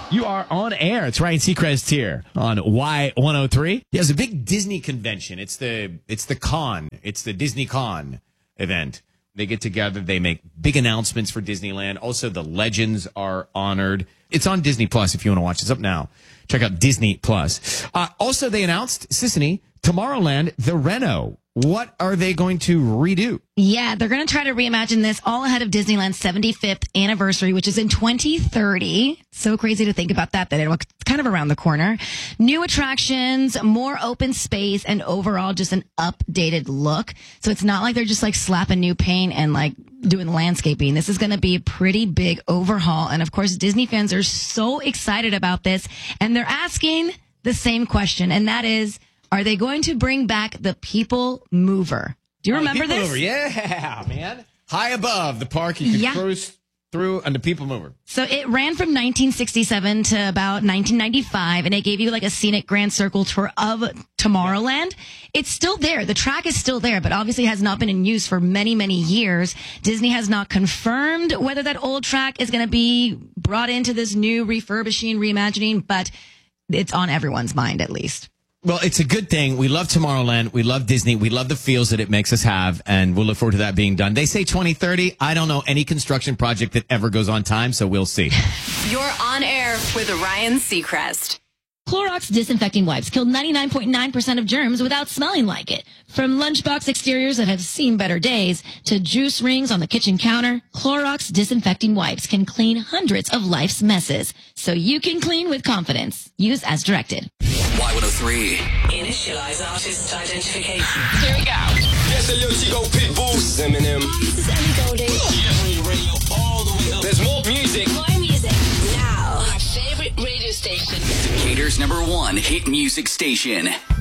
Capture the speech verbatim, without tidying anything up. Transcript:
You are on air. It's Ryan Seacrest here on Y one oh three. There's a big Disney convention. It's the it's the con. It's the Disney Con event. They get together. They make big announcements for Disneyland. Also, the legends are honored. It's on Disney Plus if you want to watch. It's up now. Check out Disney Plus. Uh, also, they announced, Sissany, Tomorrowland, the Reno. What are they going to redo? Yeah, they're going to try to reimagine this all ahead of Disneyland's seventy-fifth anniversary, which is in twenty thirty. So crazy to think about that, that it's kind of around the corner. New attractions, more open space, and overall just an updated look. So it's not like they're just like slapping new paint and like doing landscaping. This is going to be a pretty big overhaul. And of course, Disney fans are so excited about this. And they're asking the same question, and that is, are they going to bring back the People Mover? Do you remember oh, People this? Mover. Yeah, man. High above the park, you could Yeah. cruise through on the People Mover. So it ran from nineteen sixty-seven to about nineteen ninety-five, and it gave you like a scenic grand circle tour of Tomorrowland. It's still there. The track is still there, but obviously has not been in use for many, many years. Disney has not confirmed whether that old track is going to be brought into this new refurbishing, reimagining, but it's on everyone's mind at least. Well, it's a good thing. We love Tomorrowland. We love Disney. We love the feels that it makes us have, and we'll look forward to that being done. They say twenty thirty. I don't know any construction project that ever goes on time, so we'll see. You're on air with Ryan Seacrest. Clorox disinfecting wipes kill ninety-nine point nine percent of germs without smelling like it. From lunchbox exteriors that have seen better days to juice rings on the kitchen counter, Clorox disinfecting wipes can clean hundreds of life's messes. So you can clean with confidence. Use as directed. Y one oh three. Initialize artist identification. Here we go. Yes, a little Chico Pitbull. This is Eminem. This is Ellie Golding. Yeah. Radio all the way up. There's more music. More music. Now, our favorite radio station. Decatur's number one hit music station.